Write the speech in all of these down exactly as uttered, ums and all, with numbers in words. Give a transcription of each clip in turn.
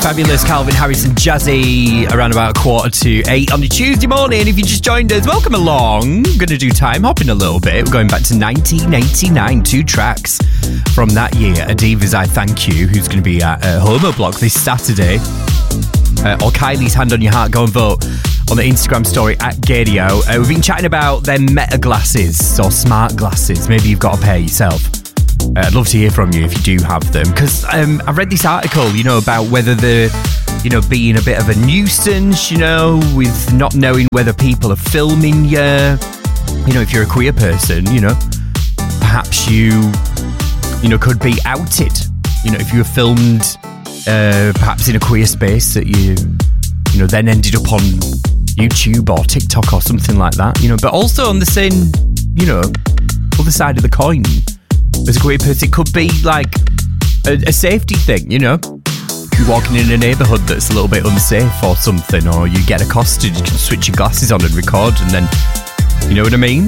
Fabulous Calvin Harris and Jazzy around about a quarter to eight on a Tuesday morning. If you just joined us, welcome along. We're going to do time hopping a little bit. We're going back to nineteen eighty-nine. Two tracks from that year. Adiva's I Thank You, who's going to be at uh, Homo Block this Saturday. Uh, or Kylie's Hand on Your Heart. Go and vote on the Instagram story at Gadio. Uh, we've been chatting about them meta glasses or smart glasses. Maybe you've got a pair yourself. Uh, I'd love to hear from you if you do have them, because um, I read this article, you know, about whether they're, you know, being a bit of a nuisance, you know, with not knowing whether people are filming you. You know, if you're a queer person, you know, perhaps you, you know, could be outed. You know, if you were filmed, uh, perhaps in a queer space that you, you know, then ended up on YouTube or TikTok or something like that. You know, but also on the same, you know, other side of the coin. As a queer person, it could be like a, a safety thing, you know? If you're walking in a neighbourhood that's a little bit unsafe or something, or you get accosted, you can switch your glasses on and record, and then, you know what I mean?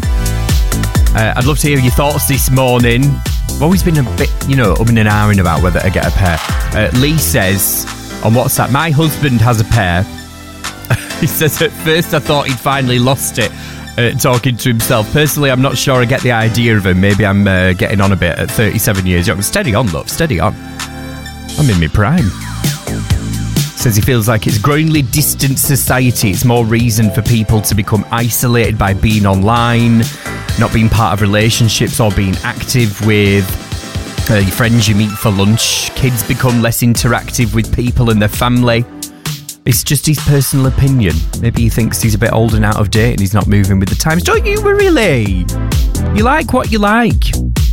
Uh, I'd love to hear your thoughts this morning. I've always been a bit, you know, umming and ahhing about whether I get a pair. Uh, Lee says on WhatsApp, my husband has a pair. He says, at first I thought he'd finally lost it. Uh, talking to himself. Personally, I'm not sure I get the idea of him. Maybe I'm uh, getting on a bit at thirty-seven years young. Steady on, love. Steady on. I'm in my prime. Says he feels like it's growingly distant society. It's more reason for people to become isolated by being online, not being part of relationships or being active with uh, your friends you meet for lunch. Kids become less interactive with people and their family. It's just his personal opinion. Maybe he thinks he's a bit old and out of date and he's not moving with the times. Don't you really? You like what you like.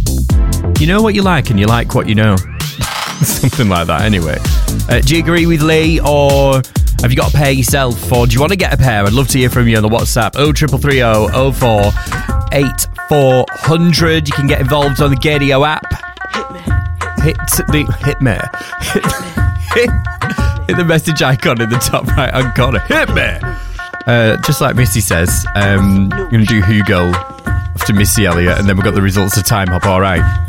You know what you like and you like what you know. Something like that, anyway. Uh, do you agree with Lee, or have you got a pair yourself, or do you want to get a pair? I'd love to hear from you on the WhatsApp. oh three three three oh oh four eight four hundred. You can get involved on the Gadio app. Hit me. Hit the... Hit me. Hit... Hit the message icon in the top right hand corner. Hit me! Uh, just like Missy says, um, we're going to do Hugo after Missy Elliott, and then we've got the results of Time Hop, alright?